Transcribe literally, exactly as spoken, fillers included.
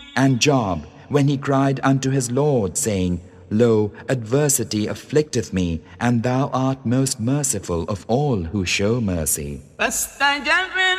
And Job, when he cried unto his Lord, saying, Lo, adversity afflicteth me, and thou art most merciful of all who show mercy. فاستجبنا